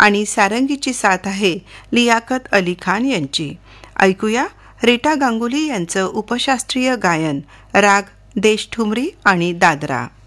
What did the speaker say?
आणि सारंगीची साथ आहे लियाकत अली खान यांची. ऐकूया रीटा गांगुली यांचं उपशास्त्रीय गायन, राग देशठुमरी आणि दादरा.